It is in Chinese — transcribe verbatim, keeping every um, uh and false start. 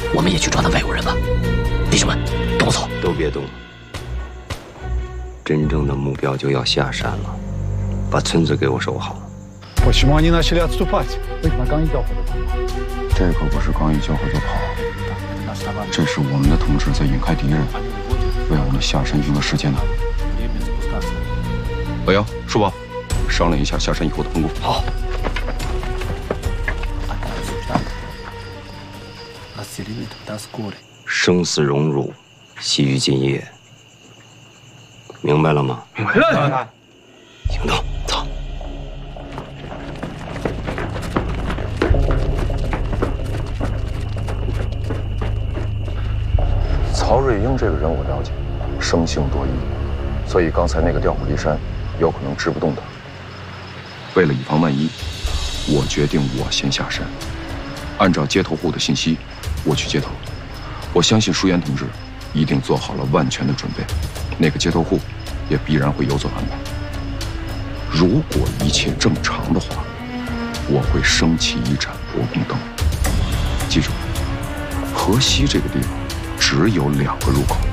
我们也去抓那外国人吧。弟兄们，跟我走。 都别动，真正的目标就要下山了，把村子给我守好。 Почему они начали отступать? 为什么刚一交火就跑？ 这可不是刚一交火就跑，这是我们的同志在引开敌人，为我们下山赢得时间呢。老杨、叔宝，商量一下下山以后的分工。 好。 生死荣辱，系于今夜。明白了吗？ 明白了。 行动，走。 曹瑞英这个人我了解，生性多疑，所以刚才那个调虎离山，有可能治不动他。为了以防万一，我决定我先下山，按照接头户的信息，我去接头。我相信舒岩同志一定做好了万全的准备，那个接头户也必然会有所安排。如果一切正常的话，我会升起一盏博宫灯。记住，河西这个地方只有两个入口。